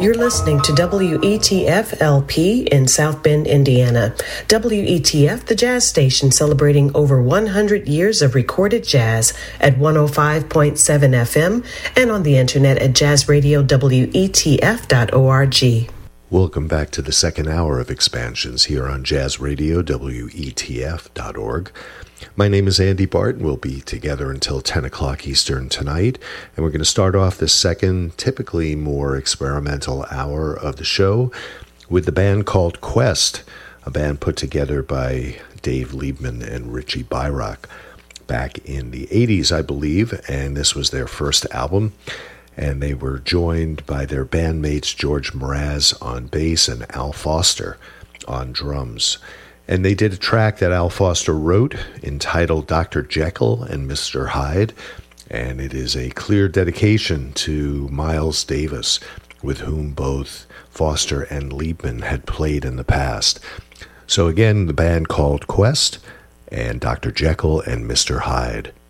You're listening to WETF LP in South Bend, Indiana. WETF, the jazz station celebrating over 100 years of recorded jazz at 105.7 FM and on the internet at jazzradiowetf.org. Welcome back to the second hour of Expansions here on Jazz Radio, WETF.org. My name is Andy Bart, and we'll be together until 10 o'clock Eastern tonight. And we're going to start off the second, typically more experimental hour of the show with the band called Quest, a band put together by Dave Liebman and Richie Byrock back in the 80s, I believe. And this was their first album. And they were joined by their bandmates George Mraz on bass and Al Foster on drums. And they did a track that Al Foster wrote entitled Dr. Jekyll and Mr. Hyde, and it is a clear dedication to Miles Davis, with whom both Foster and Liebman had played in the past. So again, the band called Quest and Dr. Jekyll and Mr. Hyde.